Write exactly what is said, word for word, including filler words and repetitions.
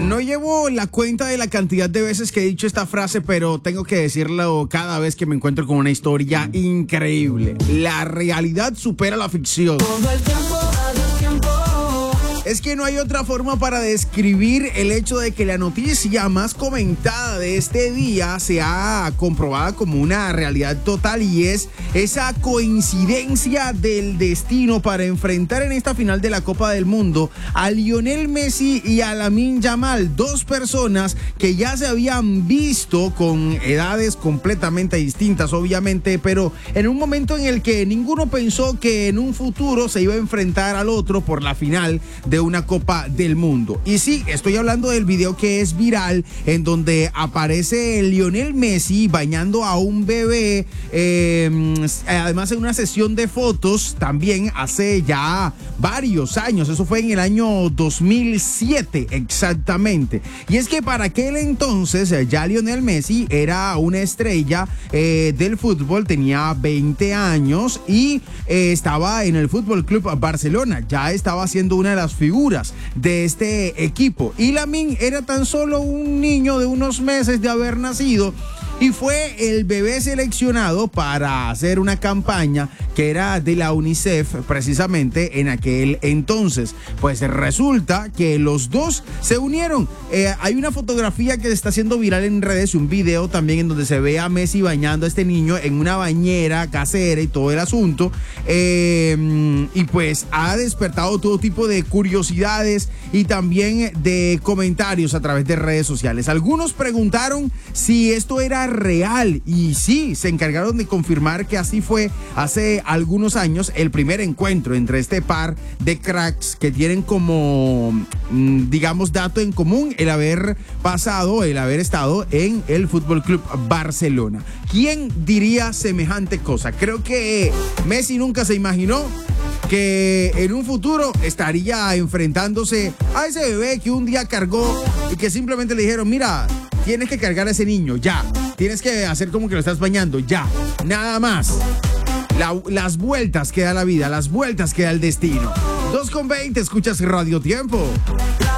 No llevo la cuenta de la cantidad de veces que he dicho esta frase, pero tengo que decirlo cada vez que me encuentro con una historia increíble. La realidad supera la ficción. Todo el tiempo, al tiempo. Es que no hay otra forma para describir el hecho de que la noticia más comentada de este día sea comprobada como una realidad total, y es esa coincidencia del destino para enfrentar en esta final de la Copa del Mundo a Lionel Messi y a Lamine Yamal, dos personas que ya se habían visto con edades completamente distintas, obviamente, pero en un momento en el que ninguno pensó que en un futuro se iba a enfrentar al otro por la final de una Copa del Mundo. Y sí, estoy hablando del video que es viral, en donde aparece Lionel Messi bañando a un bebé, eh, además en una sesión de fotos también hace ya varios años. Eso fue en el año dos mil siete exactamente. Y es que para aquel entonces ya Lionel Messi era una estrella eh, del fútbol, tenía veinte años y eh, estaba en el Fútbol Club Barcelona, ya estaba siendo una de las figuras de este equipo. Y Lamine era tan solo un niño de unos meses de haber nacido y fue el bebé seleccionado para hacer una campaña que era de la UNICEF precisamente en aquel entonces. Pues resulta que los dos se unieron. Eh, hay una fotografía que está haciendo viral en redes, un video también en donde se ve a Messi bañando a este niño en una bañera casera y todo el asunto. Eh, y pues ha despertado todo tipo de curiosidades y también de comentarios a través de redes sociales. Algunos preguntaron si esto era real, y sí, se encargaron de confirmar que así fue hace algunos años el primer encuentro entre este par de cracks que tienen como, digamos, dato en común el haber pasado, el haber estado en el Fútbol Club Barcelona. ¿Quién diría semejante cosa? Creo que Messi nunca se imaginó que en un futuro estaría enfrentándose a ese bebé que un día cargó y que simplemente le dijeron: mira, tienes que cargar a ese niño, ya. Tienes que hacer como que lo estás bañando, ya. Nada más. La, las vueltas que da la vida, las vueltas que da el destino. dos con veinte, escuchas Radio Tiempo.